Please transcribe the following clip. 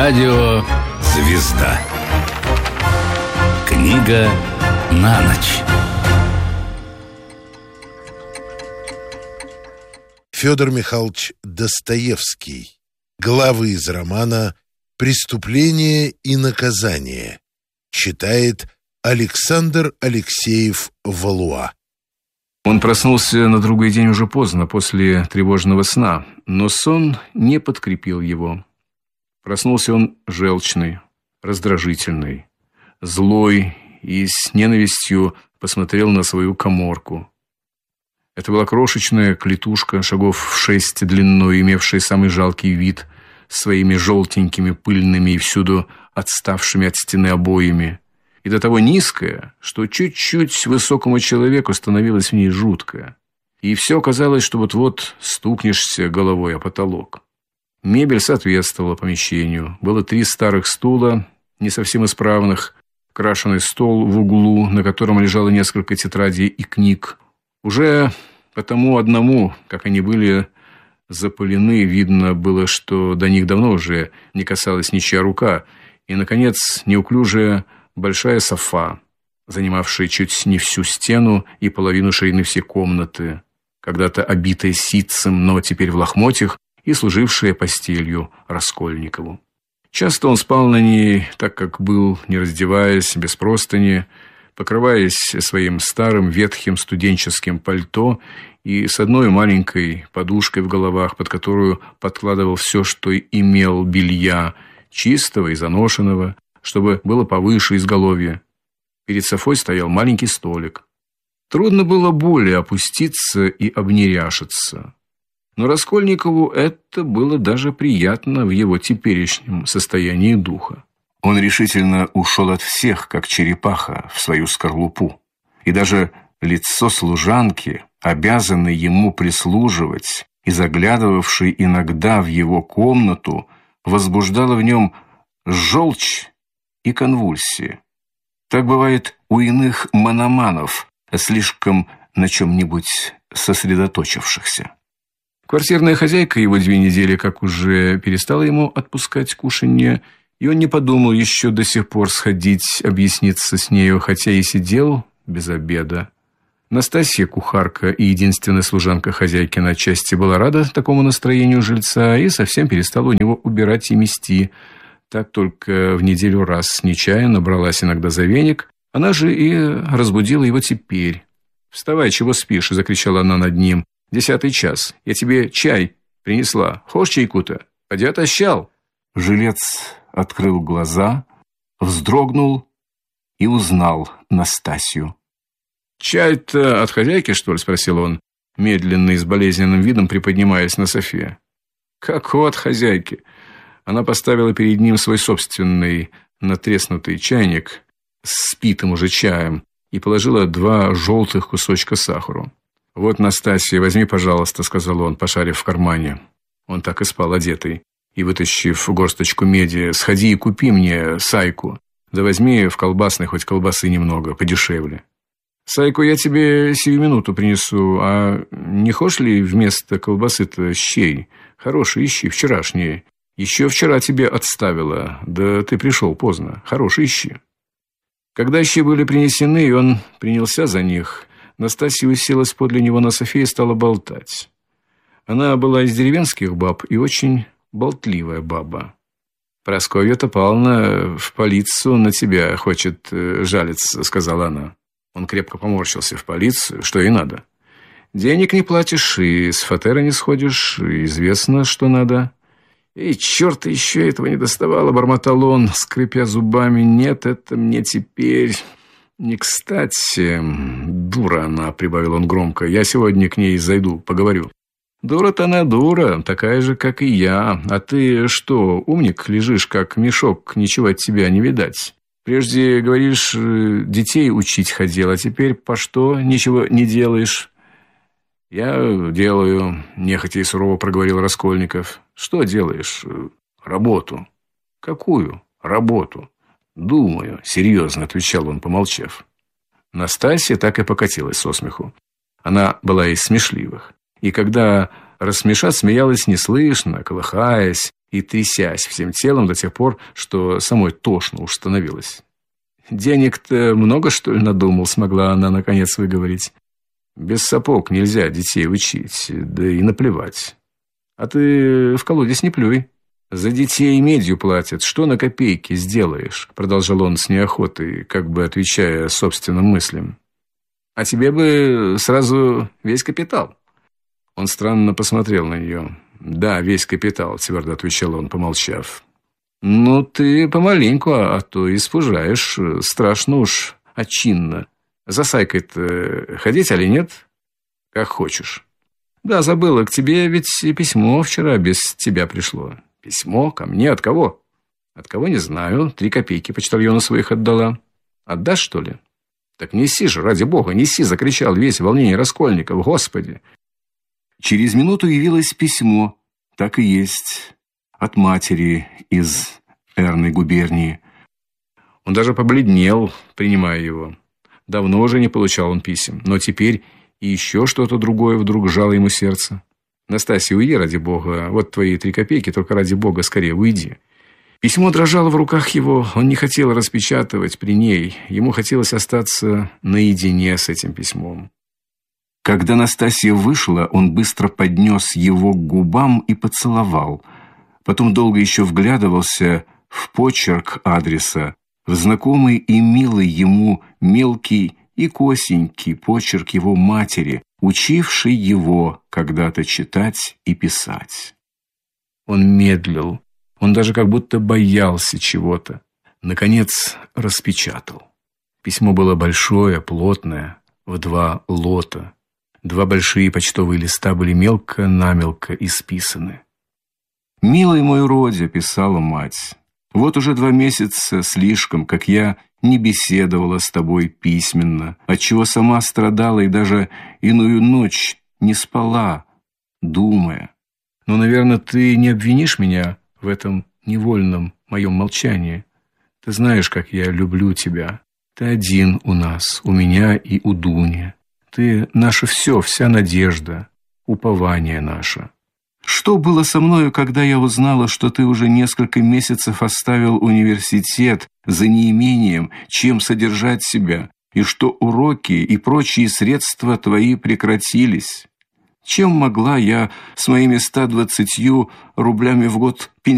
Радио «Звезда». Книга на ночь. Федор Михайлович Достоевский. Главы из романа «Преступление и наказание». Читает Александр Алексеев Валуа. Он проснулся на другой день уже поздно, после тревожного сна, но сон не подкрепил его. Проснулся он желчный, раздражительный, злой и с ненавистью посмотрел на свою каморку. Это была крошечная клетушка, шагов в 6 длиной, имевшая самый жалкий вид, с своими желтенькими, пыльными и всюду отставшими от стены обоями, и до того низкая, что чуть-чуть высокому человеку становилось в ней жутко. И все казалось, что вот-вот стукнешься головой о потолок. Мебель соответствовала помещению. Было 3 старых стула, не совсем исправных, крашеный стол в углу, на котором лежало несколько тетрадей и книг. Уже потому одному, как они были запылены, видно было, что до них давно уже не касалась ничья рука. И, наконец, неуклюжая большая софа, занимавшая чуть не всю стену и половину ширины всей комнаты, когда-то обитая ситцем, но теперь в лохмотьях, и служившая постелью Раскольникову. Часто он спал на ней, так как был, не раздеваясь, без простыни, покрываясь своим старым ветхим студенческим пальто и с одной маленькой подушкой в головах, под которую подкладывал все, что имел белья, чистого и заношенного, чтобы было повыше изголовья. Перед софой стоял маленький столик. Трудно было более опуститься и обнеряшиться. Но Раскольникову это было даже приятно в его теперешнем состоянии духа. Он решительно ушел от всех, как черепаха, в свою скорлупу. И даже лицо служанки, обязанной ему прислуживать и заглядывавшей иногда в его комнату, возбуждало в нем желчь и конвульсии. Так бывает у иных мономанов, слишком на чем-нибудь сосредоточившихся. Квартирная хозяйка его 2 недели как уже перестала ему отпускать кушанье, и он не подумал еще до сих пор сходить, объясниться с нею, хотя и сидел без обеда. Настасья, кухарка и единственная служанка хозяйки на части, была рада такому настроению жильца и совсем перестала у него убирать и мести. Так только в неделю раз нечаянно бралась иногда за веник, она же и разбудила его теперь. «Вставай, чего спишь?» – закричала она над ним. 10 час. Я тебе чай принесла. Хочешь чайку-то? Поди отощал». Жилец открыл глаза, вздрогнул и узнал Настасью. «Чай-то от хозяйки, что ли?» – спросил он, медленно и с болезненным видом приподнимаясь на софе. «Какого от хозяйки?» Она поставила перед ним свой собственный натреснутый чайник с спитым уже чаем и положила 2 желтых кусочка сахару. «Вот, Настасья, возьми, пожалуйста», — сказал он, пошарив в кармане. Он так и спал одетый. И, вытащив горсточку меди, «Сходи и купи мне сайку. Да возьми в колбасной хоть колбасы немного, подешевле». «Сайку я тебе сию минуту принесу, а не хочешь ли вместо колбасы-то щей? Хороший ищи, вчерашний. Еще вчера тебе отставила, да ты пришел поздно. Хороший ищи». Когда щи были принесены, и он принялся за них, Настасья уселась подле него на софе и стала болтать. Она была из деревенских баб и очень болтливая баба. «Прасковья-то Павловна в полицию на тебя хочет жалиться», — сказала она. Он крепко поморщился. «В полицию? Что ей надо?» «Денег не платишь, и с фатера не сходишь, и известно, что надо». «И черт еще этого не доставало», — бормотал он, скрипя зубами. «Нет, это мне теперь не кстати. Дура она», — прибавил он громко. «Я сегодня к ней зайду, поговорю». «Дура-то она дура, такая же, как и я. А ты что, умник, лежишь, как мешок, ничего от тебя не видать? Прежде, говоришь, детей учить ходил, а теперь по что ничего не делаешь?» «Я делаю», — нехотя и сурово проговорил Раскольников. «Что делаешь?» «Работу». «Какую работу?» «Думаю», — серьезно отвечал он, помолчав. Настасья так и покатилась со смеху. Она была из смешливых. И когда рассмешат, смеялась неслышно, колыхаясь, и трясясь всем телом до тех пор, что самой тошно уж становилось. «Денег-то много, что ли, надумал?» — смогла она наконец выговорить. «Без сапог нельзя детей учить, да и наплевать. А ты в колодец не плюй. За детей медью платят, что на копейки сделаешь?» — продолжал он с неохотой, как бы отвечая собственным мыслям. «А тебе бы сразу весь капитал». Он странно посмотрел на нее. «Да, весь капитал», — твердо отвечал он, помолчав. «Ну, ты помаленьку, а то испужаешь. Страшно уж, отчинно. За Сайкой-то ходить, али нет? Как хочешь. Да, забыла, к тебе ведь письмо вчера без тебя пришло». «Письмо? Ко мне? От кого?» «От кого, не знаю. 3 копейки почтальону своих отдала». «Отдашь, что ли?» «Так неси же, ради бога, неси!» — закричал весь в волнении Раскольников. «Господи!» Через минуту явилось письмо. Так и есть. От матери из Эрной губернии. Он даже побледнел, принимая его. Давно уже не получал он писем. Но теперь и еще что-то другое вдруг жало ему сердце. «Настасья, уйди, ради бога. Вот твои 3 копейки, только ради бога скорее уйди». Письмо дрожало в руках его. Он не хотел распечатывать при ней. Ему хотелось остаться наедине с этим письмом. Когда Настасья вышла, он быстро поднес его к губам и поцеловал. Потом долго еще вглядывался в почерк адреса, в знакомый и милый ему мелкий и косенький почерк его матери, учившей его когда-то читать и писать. Он медлил, он даже как будто боялся чего-то. Наконец распечатал. Письмо было большое, плотное, в 2 лота. 2 большие почтовые листа были мелко-намелко исписаны. «Милый мой Родя», — писала мать, — «вот уже 2 месяца слишком, как я не беседовала с тобой письменно, отчего сама страдала и даже иную ночь не спала, думая. Но, наверное, ты не обвинишь меня в этом невольном моем молчании. Ты знаешь, как я люблю тебя. Ты один у нас, у меня и у Дуни. Ты наше все, вся надежда, упование наше. Что было со мною, когда я узнала, что ты уже несколько месяцев оставил университет за неимением, чем содержать себя, и что уроки и прочие средства твои прекратились? Чем могла я с моими 120 рублями в год